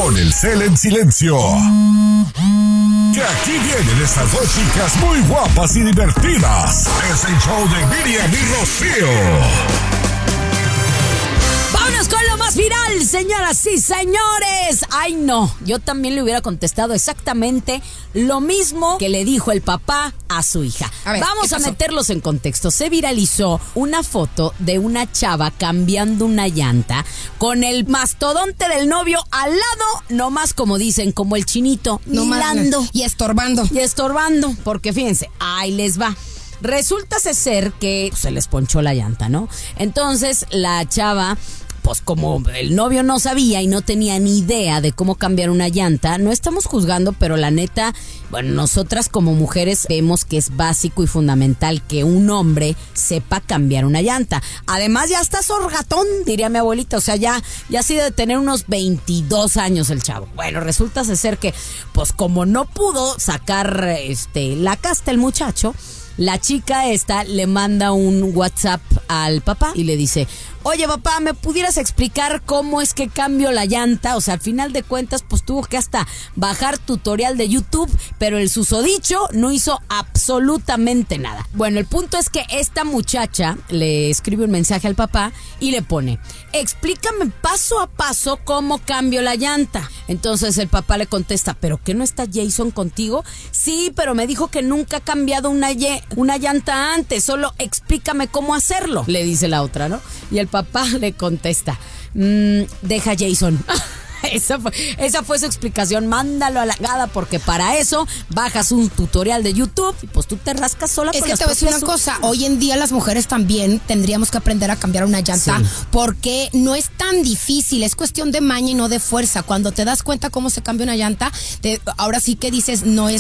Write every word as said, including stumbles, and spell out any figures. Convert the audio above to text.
Pon el cel en silencio. Que aquí vienen estas dos chicas muy guapas y divertidas. Es el show de Miriam y Rocío. Vámonos con lo más viral, señoras y señores. Ay, no, yo también le hubiera contestado exactamente lo mismo que le dijo el papá a su hija. A ver, vamos a meterlos en contexto. Se viralizó una foto de una chava cambiando una llanta con el mastodonte del novio al lado, nomás como dicen, como el chinito, no mirando más, y estorbando. Y estorbando, porque fíjense, ahí les va. Resulta ser que pues, se les ponchó la llanta, ¿no? Entonces la chava, pues como el novio no sabía y no tenía ni idea de cómo cambiar una llanta, no estamos juzgando, pero la neta, bueno, nosotras como mujeres vemos que es básico y fundamental que un hombre sepa cambiar una llanta. Además ya está sorgatón, diría mi abuelita, o sea, ya, ya sí debe tener unos veintidós años el chavo. Bueno, resulta ser que, pues como no pudo sacar este la casta el muchacho, la chica esta le manda un WhatsApp al papá y le dice: oye, papá, ¿me pudieras explicar cómo es que cambio la llanta? O sea, al final de cuentas, pues tuvo que hasta bajar tutorial de YouTube, pero el susodicho no hizo absolutamente nada. Bueno, el punto es que esta muchacha le escribe un mensaje al papá y le pone: explícame paso a paso cómo cambio la llanta. Entonces el papá le contesta: ¿pero qué no está Jason contigo? Sí, pero me dijo que nunca ha cambiado una, ye- una llanta antes, solo explícame cómo hacerlo, le dice la otra, ¿no? Y el papá le contesta: mmm, deja Jason. Esa fue, esa fue su explicación. Mándalo a la gada, porque para eso bajas un tutorial de YouTube y pues tú te rascas sola. Es por que las te voy a decir una propias cosa, hoy en día las mujeres también tendríamos que aprender a cambiar una llanta, sí, porque no es tan difícil, es cuestión de maña y no de fuerza. Cuando te das cuenta cómo se cambia una llanta, te, ahora sí que dices, no es